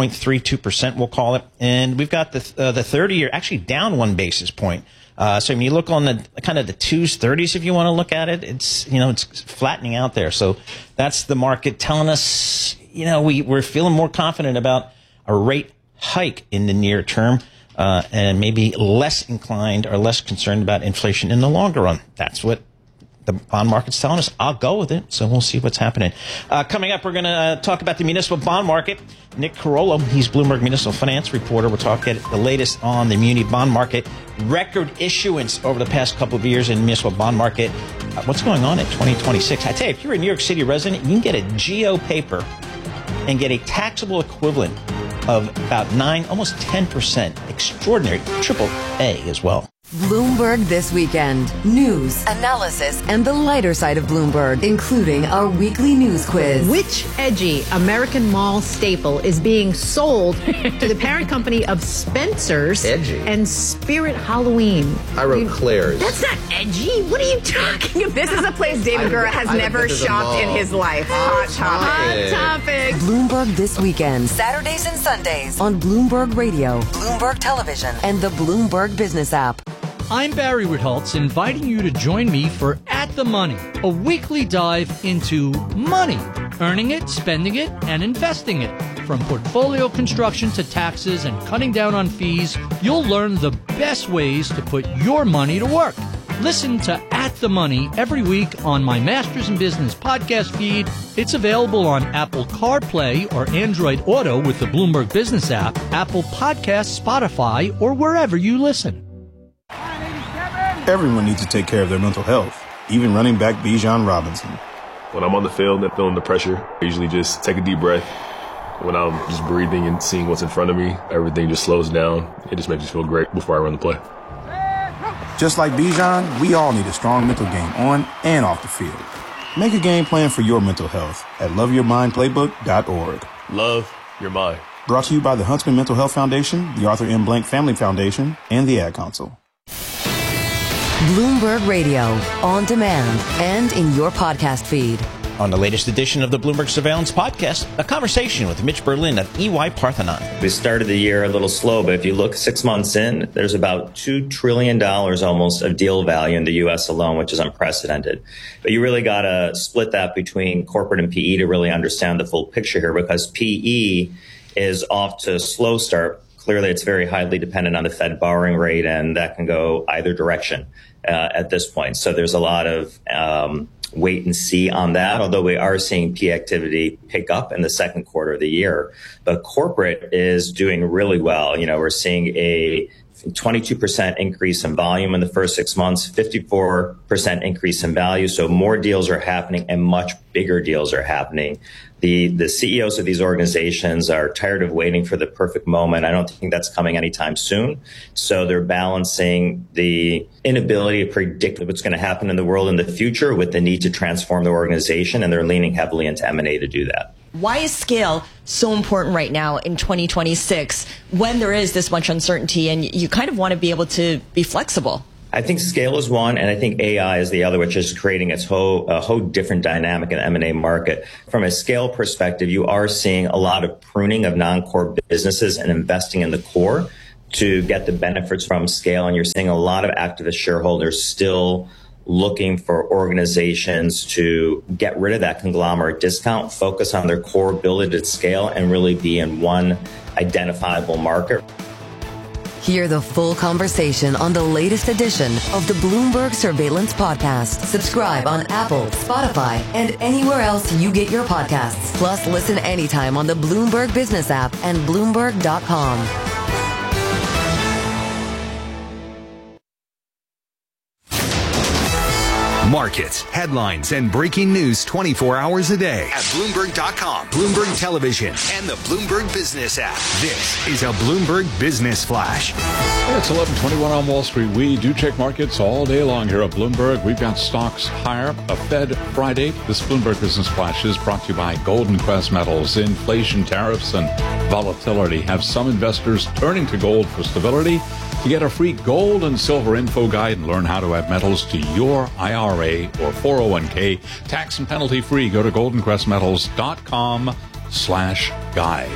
4.32%, we'll call it. And we've got the 30-year actually down 1 basis point. So when you look on the kind of the 2s, 30s, if you want to look at it, it's flattening out there. So that's the market telling us, we're feeling more confident about a rate hike in the near term, and maybe less inclined or less concerned about inflation in the longer run. That's what the bond market's telling us. I'll go with it. So we'll see what's happening. Coming up, we're going to talk about the municipal bond market. Nick Carollo, he's Bloomberg Municipal Finance reporter. We'll talk at the latest on the muni bond market. Record issuance over the past couple of years in the municipal bond market. What's going on in 2026? I tell you, if you're a New York City resident, you can get a GO paper and get a taxable equivalent of about 9, almost 10%. Extraordinary. AAA as well. Bloomberg This Weekend. News, analysis, and the lighter side of Bloomberg, including our weekly news quiz. Which edgy American mall staple is being sold to the parent company of Spencer's and Spirit Halloween? I wrote Claire's. That's not edgy. What are you talking about? This is a place David Gura has never shopped in his life. Hot topic. Bloomberg This Weekend. Saturdays and Sundays on Bloomberg Radio, Bloomberg Television, and the Bloomberg Business app. I'm Barry Ritholtz, inviting you to join me for At the Money, a weekly dive into money, earning it, spending it, and investing it. From portfolio construction to taxes and cutting down on fees, you'll learn the best ways to put your money to work. Listen to At the Money every week on my Masters in Business podcast feed. It's available on Apple CarPlay or Android Auto with the Bloomberg Business app, Apple Podcasts, Spotify, or wherever you listen. Everyone needs to take care of their mental health, even running back Bijan Robinson. When I'm on the field and feeling the pressure, I usually just take a deep breath. When I'm just breathing and seeing what's in front of me, everything just slows down. It just makes me feel great before I run the play. Just like Bijan, we all need a strong mental game on and off the field. Make a game plan for your mental health at loveyourmindplaybook.org. Love your mind. Brought to you by the Huntsman Mental Health Foundation, the Arthur M. Blank Family Foundation, and the Ad Council. Bloomberg Radio, on demand and in your podcast feed. On the latest edition of the Bloomberg Surveillance Podcast, a conversation with Mitch Berlin of EY Parthenon. We started the year a little slow, but if you look 6 months in, there's about $2 trillion almost of deal value in the U.S. alone, which is unprecedented. But you really got to split that between corporate and PE to really understand the full picture here, because PE is off to a slow start. Clearly, it's very highly dependent on the Fed borrowing rate, and that can go either direction at this point. So there's a lot of wait and see on that, although we are seeing PE activity pick up in the second quarter of the year. But corporate is doing really well. You know, we're seeing a 22% increase in volume in the first 6 months, 54% increase in value. So more deals are happening and much bigger deals are happening. The CEOs of these organizations are tired of waiting for the perfect moment. I don't think that's coming anytime soon. So they're balancing the inability to predict what's going to happen in the world in the future with the need to transform the organization, and they're leaning heavily into M&A to do that. Why is scale so important right now in 2026 when there is this much uncertainty and you kind of want to be able to be flexible? I think scale is one, and I think AI is the other, which is creating a whole different dynamic in the M&A market. From a scale perspective, you are seeing a lot of pruning of non-core businesses and investing in the core to get the benefits from scale. And you're seeing a lot of activist shareholders still looking for organizations to get rid of that conglomerate discount, focus on their core, build it at scale, and really be in one identifiable market. Hear the full conversation on the latest edition of the Bloomberg Surveillance Podcast. Subscribe on Apple, Spotify, and anywhere else you get your podcasts. Plus, listen anytime on the Bloomberg Business app and Bloomberg.com. Markets, headlines, and breaking news 24 hours a day at Bloomberg.com, Bloomberg Television, and the Bloomberg Business app. This is a Bloomberg Business Flash. It's 11:21 on Wall Street. We do check markets all day long here at Bloomberg. We've got stocks higher. A Fed Friday. This Bloomberg Business Flash is brought to you by Golden Quest Metals. Inflation, tariffs, and volatility have some investors turning to gold for stability. To get a free gold and silver info guide and learn how to add metals to your IRA or 401k, tax and penalty free, go to goldencrestmetals.com/guide.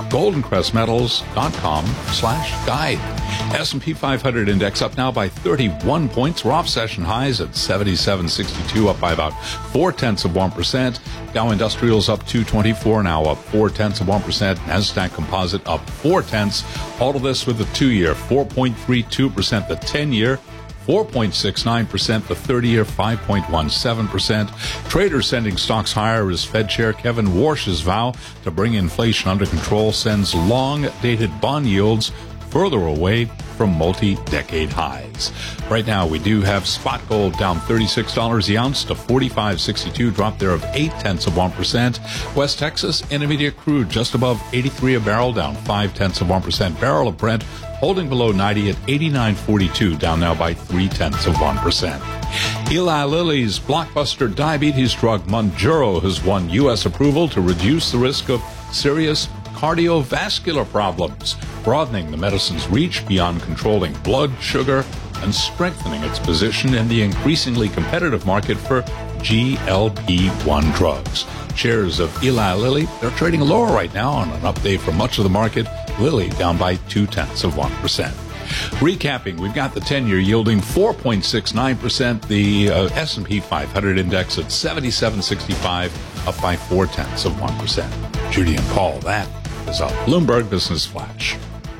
goldencrestmetals.com/guide. S&P 500 index up now by 31 points. We're off session highs at 77.62, up by about 0.4%. Dow Industrials up 224, now up 0.4%. Nasdaq Composite up 0.4. All of this with the 2-year 4.32%, the 10-year 4.69%, the 30-year 5.17%. Traders sending stocks higher as Fed Chair Kevin Warsh's vow to bring inflation under control sends long-dated bond yields further away from multi-decade highs. Right now, we do have spot gold down $36 the ounce to $45.62, drop there of 0.8%. West Texas Intermediate crude just above 83 a barrel, down 0.5%. Barrel of Brent holding below 90 at 89.42, down now by 0.3%. Eli Lilly's blockbuster diabetes drug Mounjaro has won U.S. approval to reduce the risk of serious cardiovascular problems, broadening the medicine's reach beyond controlling blood sugar and strengthening its position in the increasingly competitive market for GLP-1 drugs. Shares of Eli Lilly, they're trading lower right now on an up day for much of the market. Lilly down by 0.2%. Recapping, we've got the 10-year yielding 4.69%. The S&P 500 index at 77.65, up by 0.4%. Judy and Paul, that is a Bloomberg Business Flash.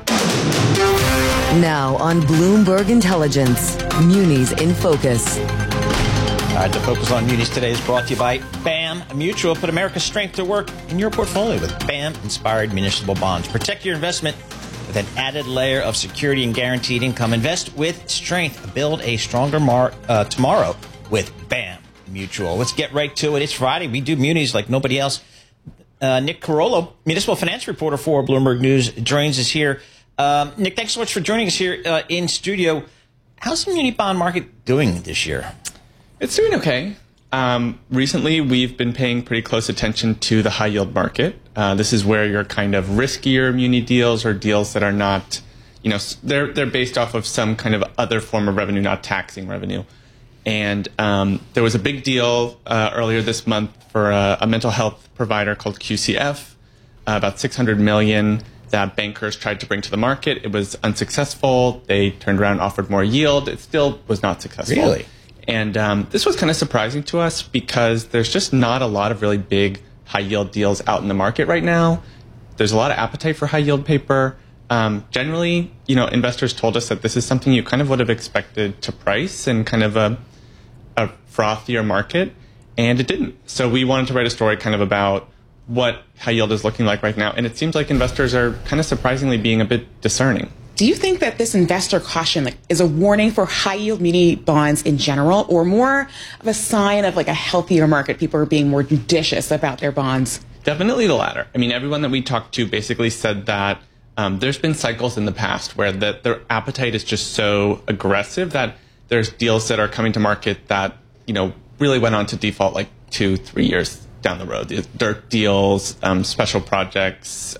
Now on Bloomberg Intelligence, Munis in Focus. All right, the focus on munis today is brought to you by BAM Mutual. Put America's strength to work in your portfolio with BAM-inspired municipal bonds. Protect your investment with an added layer of security and guaranteed income. Invest with strength. Build a stronger tomorrow with BAM Mutual. Let's get right to it. It's Friday. We do munis like nobody else. Nick Carollo, municipal finance reporter for Bloomberg News, joins us here. Nick, thanks so much for joining us here in studio. How's the muni bond market doing this year? It's doing okay. Recently, we've been paying pretty close attention to the high yield market. This is where your kind of riskier muni deals or deals that are not they're based off of some kind of other form of revenue, not taxing revenue. And there was a big deal earlier this month for a mental health provider called QCF, about $600 million that bankers tried to bring to the market. It was unsuccessful. They turned around and offered more yield. It still was not successful. Really? And this was kind of surprising to us because there's just not a lot of really big high yield deals out in the market right now. There's a lot of appetite for high yield paper. Generally, investors told us that this is something you kind of would have expected to price in kind of a frothier market, and it didn't. So we wanted to write a story kind of about what high yield is looking like right now, and it seems like investors are kind of surprisingly being a bit discerning. Do you think that this investor caution is a warning for high yield muni bonds in general, or more of a sign of a healthier market? People are being more judicious about their bonds. Definitely the latter. I mean, everyone that we talked to basically said that there's been cycles in the past where their appetite is just so aggressive that there's deals that are coming to market that really went on to default 2-3 years down the road. Dirt deals, special projects.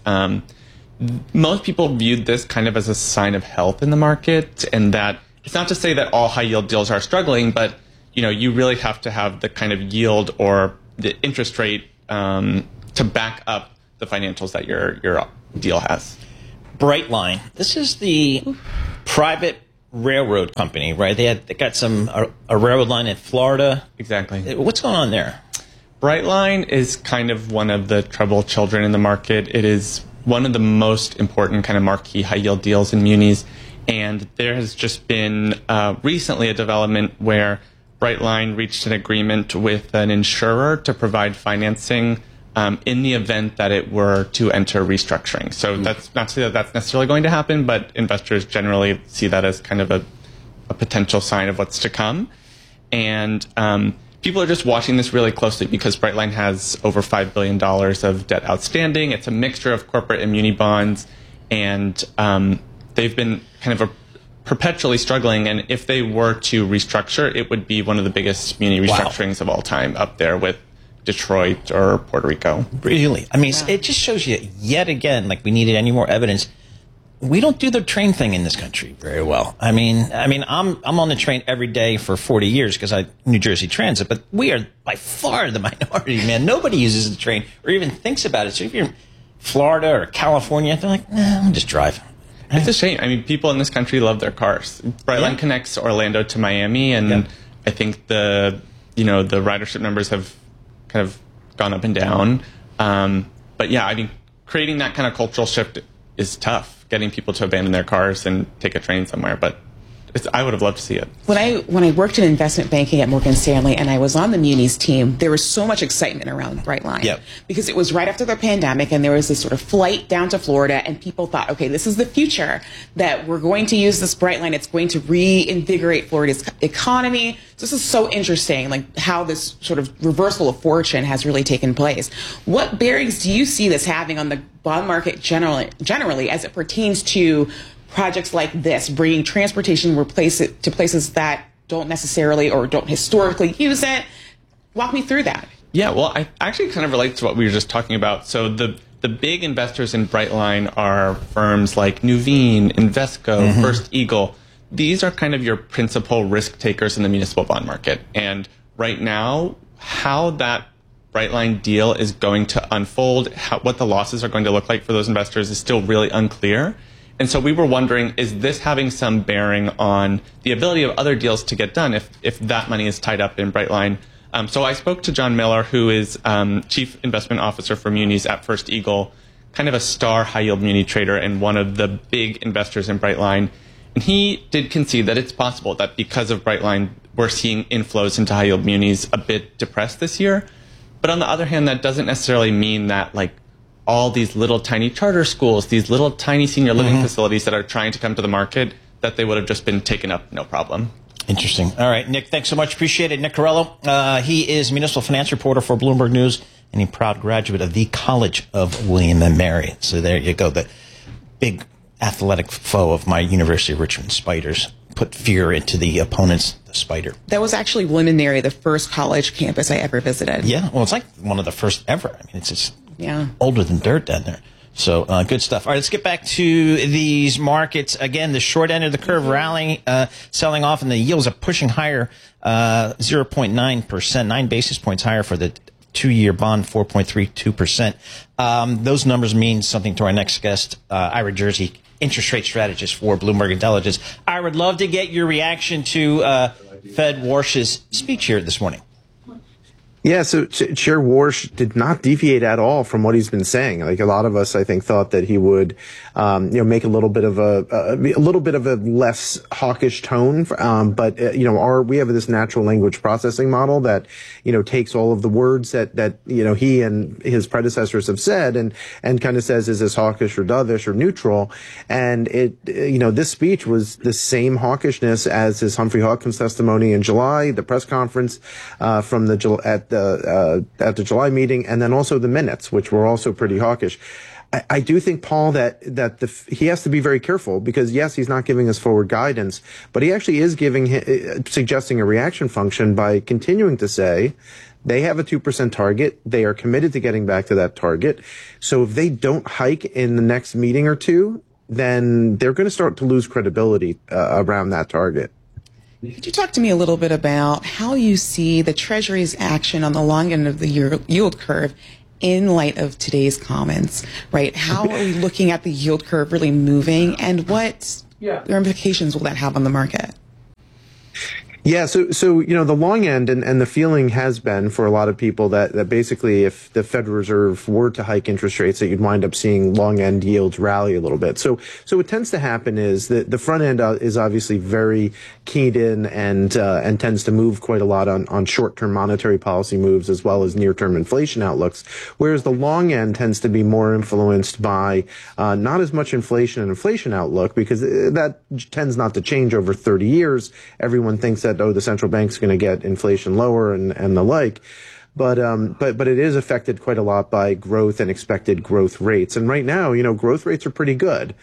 Most people viewed this kind of as a sign of health in the market, and that it's not to say that all high yield deals are struggling, but you really have to have the kind of yield or the interest rate to back up the financials that your deal has. Brightline. This is the private railroad company, right? They got a railroad line in Florida. Exactly. What's going on there? Brightline is kind of one of the troubled children in the market. It is one of the most important kind of marquee high yield deals in munis. And there has just been recently a development where Brightline reached an agreement with an insurer to provide financing in the event that it were to enter restructuring. So that's not to say that that's necessarily going to happen, but investors generally see that as kind of a potential sign of what's to come. And people are just watching this really closely because Brightline has over $5 billion of debt outstanding. It's a mixture of corporate and muni bonds, and they've been kind of perpetually struggling. And if they were to restructure, it would be one of the biggest muni restructurings of all time, up there with Detroit or Puerto Rico. Really? I mean, it just shows you yet again, we needed any more evidence. We don't do the train thing in this country very well. I mean, I'm on the train every day for 40 years because I New Jersey Transit, but we are by far the minority, man. Nobody uses the train or even thinks about it. So if you're in Florida or California, they're like, nah, I'll just drive. It's a shame. I mean, people in this country love their cars. Brightline connects Orlando to Miami, and I think the ridership numbers have kind of gone up and down. But yeah, I mean, creating that kind of cultural shift is tough, getting people to abandon their cars and take a train somewhere. But I would have loved to see it. When I worked in investment banking at Morgan Stanley and I was on the munis team, there was so much excitement around Brightline. Because it was right after the pandemic and there was this sort of flight down to Florida and people thought, okay, this is the future, that we're going to use this Brightline. It's going to reinvigorate Florida's economy. So this is so interesting, how this sort of reversal of fortune has really taken place. What bearings do you see this having on the bond market generally as it pertains to projects like this, bringing transportation to places that don't necessarily or don't historically use it? Walk me through that. Yeah, well, I actually kind of relates to what we were just talking about. So the big investors in Brightline are firms like Nuveen, Invesco, First Eagle. These are kind of your principal risk takers in the municipal bond market. And right now, how that Brightline deal is going to unfold, what the losses are going to look like for those investors is still really unclear. And so we were wondering, is this having some bearing on the ability of other deals to get done if that money is tied up in Brightline? So I spoke to John Miller, who is Chief Investment Officer for Munis at First Eagle, kind of a star high-yield muni trader and one of the big investors in Brightline. And he did concede that it's possible that because of Brightline, we're seeing inflows into high-yield munis a bit depressed this year. But on the other hand, that doesn't necessarily mean that all these little tiny charter schools, these little tiny senior living facilities that are trying to come to the market, that they would have just been taken up, no problem. Interesting. All right, Nick, thanks so much. Appreciate it. Nick Corello, he is municipal finance reporter for Bloomberg News and a proud graduate of the College of William & Mary. So there you go. The big athletic foe of my University of Richmond Spiders put fear into the opponents, the Spider. That was actually William & Mary, the first college campus I ever visited. Yeah, well, it's like one of the first ever. I mean, it's just older than dirt down there. So good stuff. All right, let's get back to these markets. Again, the short end of the curve rallying, selling off, and the yields are pushing higher, 0.9%, 9 basis points higher for the 2-year bond, 4.32%. Those numbers mean something to our next guest, Ira Jersey, interest rate strategist for Bloomberg Intelligence. I would love to get your reaction to Fed Warsh's speech here this morning. Yeah, so Chair Warsh did not deviate at all from what he's been saying. Like a lot of us, I think, thought that he would, make a little bit of a less hawkish tone. But we have this natural language processing model that, takes all of the words that he and his predecessors have said and kind of says, is this hawkish or dovish or neutral? And this speech was the same hawkishness as his Humphrey Hawkins testimony in July, the press conference, from at the July meeting, and then also the minutes, which were also pretty hawkish. I do think, Paul, that he has to be very careful because, yes, he's not giving us forward guidance, but he actually is suggesting a reaction function by continuing to say they have a 2% target. They are committed to getting back to that target. So if they don't hike in the next meeting or two, then they're going to start to lose credibility around that target. Could you talk to me a little bit about how you see the Treasury's action on the long end of the yield curve in light of today's comments, right? How are we looking at the yield curve really moving, and what implications will that have on the market? Yeah, so the long end and the feeling has been for a lot of people that basically if the Federal Reserve were to hike interest rates, that you'd wind up seeing long end yields rally a little bit. So what tends to happen is that the front end is obviously very keyed in and tends to move quite a lot on short-term monetary policy moves as well as near-term inflation outlooks, whereas the long end tends to be more influenced by not as much inflation outlook because that tends not to change over 30 years. Everyone thinks that the central bank's going to get inflation lower and the like. But it is affected quite a lot by growth and expected growth rates. And right now, growth rates are pretty good.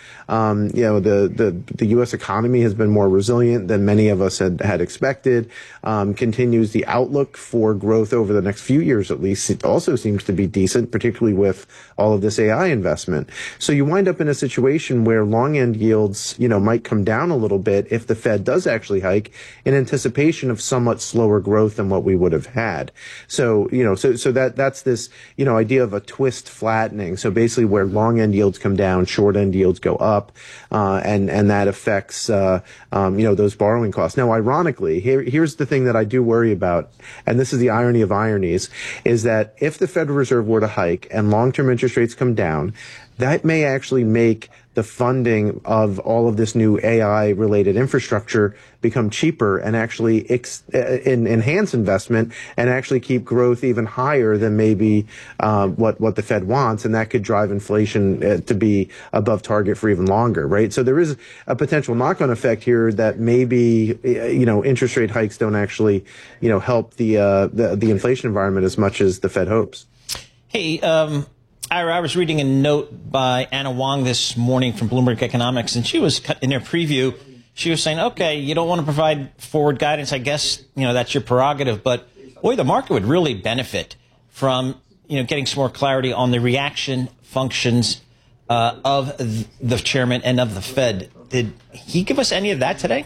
The U.S. economy has been more resilient than many of us had expected. Continues the outlook for growth over the next few years, at least. It also seems to be decent, particularly with all of this AI investment. So you wind up in a situation where long end yields, might come down a little bit if the Fed does actually hike in anticipation of somewhat slower growth than what we would have had. So that's this, idea of a twist flattening. So basically where long end yields come down, short end yields go up, and that affects, those borrowing costs. Now, ironically, here's the thing that I do worry about, and this is the irony of ironies, is that if the Federal Reserve were to hike and long-term interest rates come down, that may actually make the funding of all of this new AI-related infrastructure become cheaper and actually enhance investment and actually keep growth even higher than maybe what the Fed wants, and that could drive inflation to be above target for even longer, right? So there is a potential knock-on effect here that maybe interest rate hikes don't actually help the inflation environment as much as the Fed hopes. Hey, Ira, I was reading a note by Anna Wong this morning from Bloomberg Economics, and she was in her preview. She was saying, okay, you don't want to provide forward guidance. I guess, that's your prerogative. But, boy, the market would really benefit from, getting some more clarity on the reaction functions of the chairman and of the Fed. Did he give us any of that today?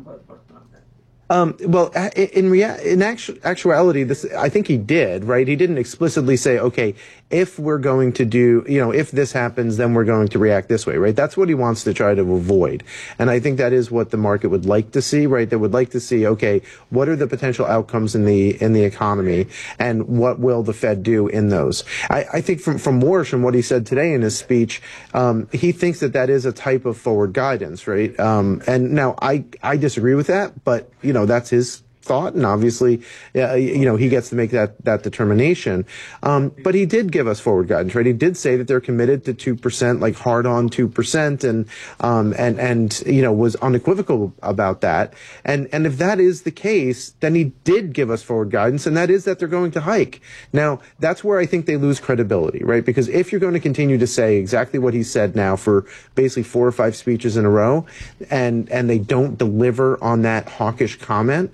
Well, in actuality, I think he did, right? He didn't explicitly say, okay, if we're going to do, if this happens, then we're going to react this way, right? That's what he wants to try to avoid. And I think that is what the market would like to see, right? They would like to see, okay, what are the potential outcomes in the economy and what will the Fed do in those? I think from Warsh and what he said today in his speech, he thinks that is a type of forward guidance, right? And now I disagree with that, but, that's his thought, and obviously, he gets to make that determination. But he did give us forward guidance, right? He did say that they're committed to 2%, like hard on 2%, and was unequivocal about that. And if that is the case, then he did give us forward guidance, and that is that they're going to hike. Now, that's where I think they lose credibility, right? Because if you're going to continue to say exactly what he said now for basically 4 or 5 speeches in a row, and they don't deliver on that hawkish comment,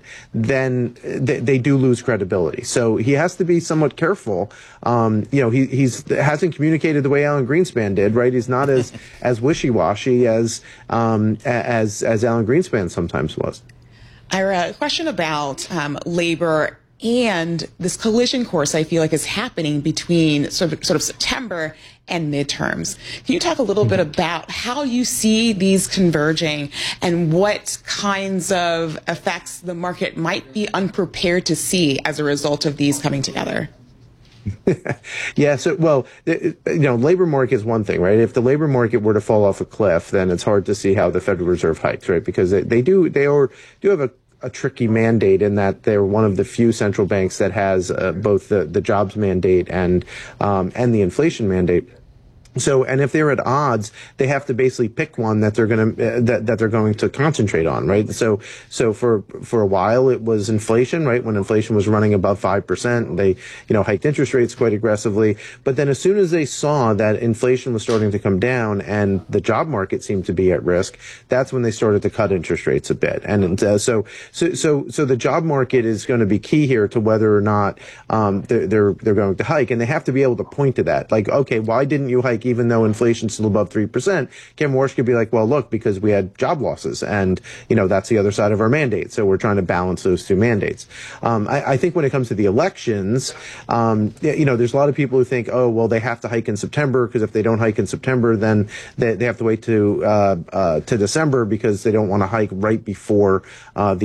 then they do lose credibility. So he has to be somewhat careful. He hasn't communicated the way Alan Greenspan did, right? He's not as wishy-washy as Alan Greenspan sometimes was. Ira, a question about labor and this collision course I feel like is happening between sort of September and midterms. Can you talk a little bit about how you see these converging and what kinds of effects the market might be unprepared to see as a result of these coming together? Yeah. So, labor market is one thing, right? If the labor market were to fall off a cliff, then it's hard to see how the Federal Reserve hikes, right? Because they do have a tricky mandate in that they're one of the few central banks that has both the jobs mandate and the inflation mandate. So, and if they're at odds, they have to basically pick one that they're going to that they're going to concentrate on, right? So for a while it was inflation, right? When inflation was running above 5%, they hiked interest rates quite aggressively. But then as soon as they saw that inflation was starting to come down and the job market seemed to be at risk, that's when they started to cut interest rates a bit. And so the job market is going to be key here to whether or not they're going to hike, and they have to be able to point to that. Like, okay, why didn't you hike even though inflation's still above 3%? Ken Walsh could be like, well, look, because we had job losses, and that's the other side of our mandate. So we're trying to balance those two mandates. I think when it comes to the elections, there's a lot of people who think, oh, well, they have to hike in September, because if they don't hike in September, then they have to wait to December because they don't want to hike right before the